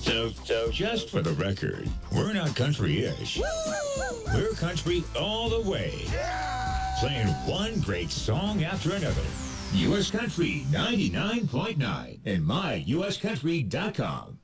So just for the record, we're not country-ish. We're country all the way. Playing one great song after another. U.S. Country 99.9 and myuscountry.com.